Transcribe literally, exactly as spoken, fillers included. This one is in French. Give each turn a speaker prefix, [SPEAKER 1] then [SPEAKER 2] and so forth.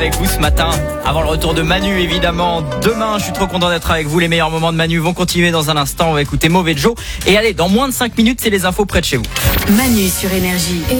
[SPEAKER 1] Avec vous ce matin, avant le retour de Manu évidemment. Demain, je suis trop content d'être avec vous. Les meilleurs moments de Manu vont continuer dans un instant. On va écouter Mauvais Joe. Et allez, dans moins de cinq minutes, c'est les infos près de chez vous.
[SPEAKER 2] Manu sur Énergie.